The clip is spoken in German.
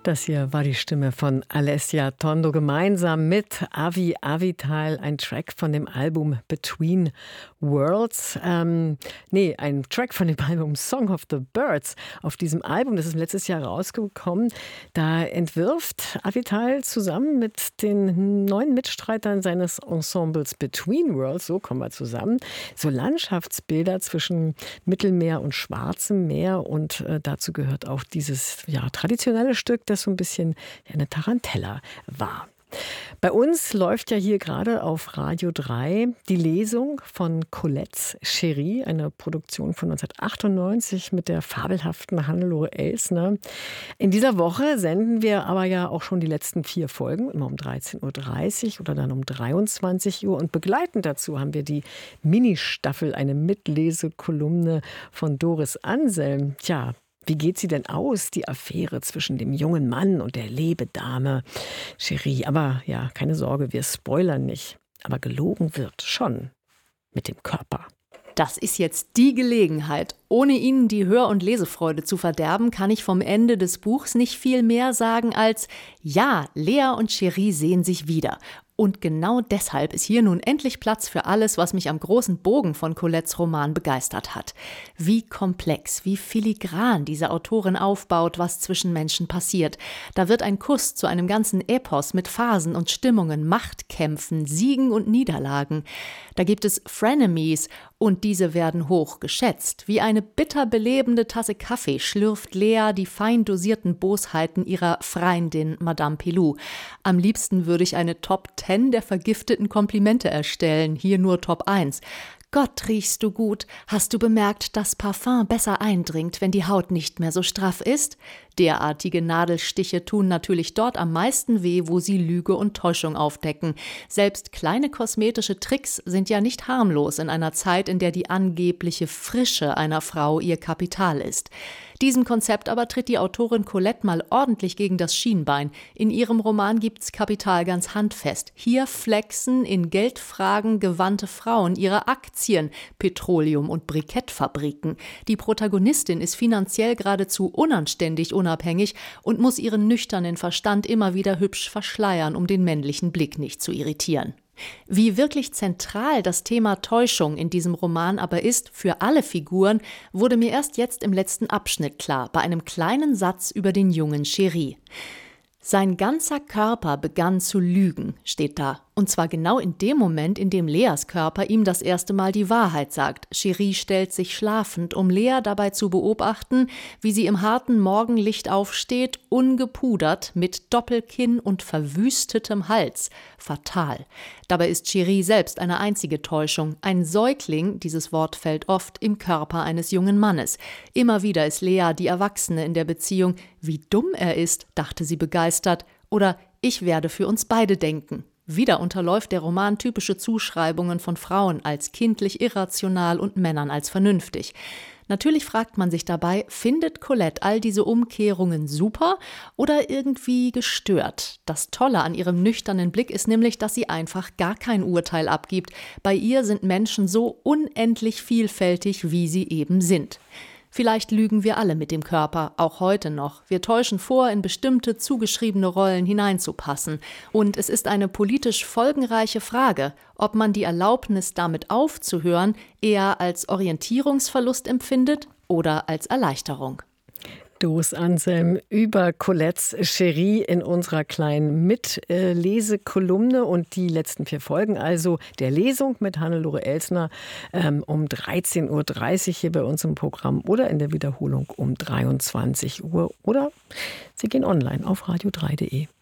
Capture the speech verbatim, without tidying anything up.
Das hier war die Stimme von Alessia Tondo gemeinsam mit Avi Avital, ein Track von dem Album Between Worlds. Ähm, nee, ein Track von dem Album Song of the Birds. Auf diesem Album, das ist letztes Jahr rausgekommen, da entwirft Avital zusammen mit den neuen Mitstreitern seines Ensembles Between Worlds, so kommen wir zusammen, so Landschaftsbilder zwischen Mittelmeer und Schwarzem Meer. Und äh, dazu gehört auch dieses ja, traditionelle Stück, das so ein bisschen eine Tarantella war. Bei uns läuft ja hier gerade auf Radio drei die Lesung von Colettes Chérie, eine Produktion von neunzehnhundertachtundneunzig mit der fabelhaften Hannelore Elsner. In dieser Woche senden wir aber ja auch schon die letzten vier Folgen, immer um dreizehn Uhr dreißig oder dann um dreiundzwanzig Uhr. Und begleitend dazu haben wir die Ministaffel, eine Mitlesekolumne von Doris Anselm. Tja, wie geht sie denn aus, die Affäre zwischen dem jungen Mann und der Lebedame Chérie? Aber ja, keine Sorge, wir spoilern nicht. Aber gelogen wird schon mit dem Körper. Das ist jetzt die Gelegenheit. Ohne Ihnen die Hör- und Lesefreude zu verderben, kann ich vom Ende des Buchs nicht viel mehr sagen als: Ja, Lea und Chérie sehen sich wieder. Und genau deshalb ist hier nun endlich Platz für alles, was mich am großen Bogen von Colettes Roman begeistert hat. Wie komplex, wie filigran diese Autorin aufbaut, was zwischen Menschen passiert. Da wird ein Kuss zu einem ganzen Epos mit Phasen und Stimmungen, Machtkämpfen, Siegen und Niederlagen. Da gibt es Frenemies und diese werden hoch geschätzt. Wie eine bitter belebende Tasse Kaffee schlürft Lea die fein dosierten Bosheiten ihrer Freundin Madame Pilou. Am liebsten würde ich eine Top Ten der vergifteten Komplimente erstellen, hier nur Top eins. Gott, riechst du gut. Hast du bemerkt, dass Parfum besser eindringt, wenn die Haut nicht mehr so straff ist? Derartige Nadelstiche tun natürlich dort am meisten weh, wo sie Lüge und Täuschung aufdecken. Selbst kleine kosmetische Tricks sind ja nicht harmlos in einer Zeit, in der die angebliche Frische einer Frau ihr Kapital ist. Diesem Konzept aber tritt die Autorin Colette mal ordentlich gegen das Schienbein. In ihrem Roman gibt's Kapital ganz handfest. Hier flexen in Geldfragen gewandte Frauen ihre Aktien, Petroleum- und Brikettfabriken. Die Protagonistin ist finanziell geradezu unanständig unabhängig und muss ihren nüchternen Verstand immer wieder hübsch verschleiern, um den männlichen Blick nicht zu irritieren. Wie wirklich zentral das Thema Täuschung in diesem Roman aber ist für alle Figuren, wurde mir erst jetzt im letzten Abschnitt klar, bei einem kleinen Satz über den jungen Chérie. Sein ganzer Körper begann zu lügen, steht da. Und zwar genau in dem Moment, in dem Leas Körper ihm das erste Mal die Wahrheit sagt. Chérie stellt sich schlafend, um Lea dabei zu beobachten, wie sie im harten Morgenlicht aufsteht, ungepudert, mit Doppelkinn und verwüstetem Hals. Fatal. Dabei ist Chérie selbst eine einzige Täuschung. Ein Säugling, dieses Wort fällt oft, im Körper eines jungen Mannes. Immer wieder ist Lea die Erwachsene in der Beziehung. Wie dumm er ist, dachte sie begeistert. Oder ich werde für uns beide denken. Wieder unterläuft der Roman typische Zuschreibungen von Frauen als kindlich irrational und Männern als vernünftig. Natürlich fragt man sich dabei, findet Colette all diese Umkehrungen super oder irgendwie gestört? Das Tolle an ihrem nüchternen Blick ist nämlich, dass sie einfach gar kein Urteil abgibt. Bei ihr sind Menschen so unendlich vielfältig, wie sie eben sind. Vielleicht lügen wir alle mit dem Körper, auch heute noch. Wir täuschen vor, in bestimmte zugeschriebene Rollen hineinzupassen. Und es ist eine politisch folgenreiche Frage, ob man die Erlaubnis, damit aufzuhören, eher als Orientierungsverlust empfindet oder als Erleichterung. Doris Anselm über Colettes Chérie in unserer kleinen Mitlesekolumne und die letzten vier Folgen, also der Lesung mit Hannelore Elsner ähm, um dreizehn Uhr dreißig hier bei uns im Programm oder in der Wiederholung um dreiundzwanzig Uhr oder Sie gehen online auf radio drei punkt de.